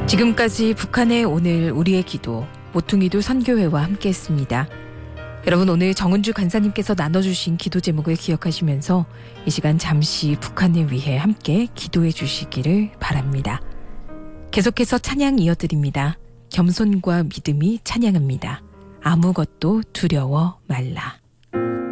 지금까지 북한의 오늘 우리의 기도 모퉁이도 선교회와 함께했습니다. 여러분, 오늘 정은주 간사님께서 나눠주신 기도 제목을 기억하시면서 이 시간 잠시 북한을 위해 함께 기도해 주시기를 바랍니다. 계속해서 찬양 이어드립니다. 겸손과 믿음이 찬양합니다. 아무것도 두려워 말라.